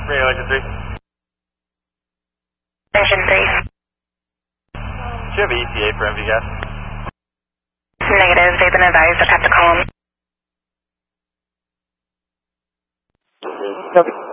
Radio Engine 3. Engine 3. Do you have an ETA for MV gas? Negative. They've been advised I'd have to call them. Copy.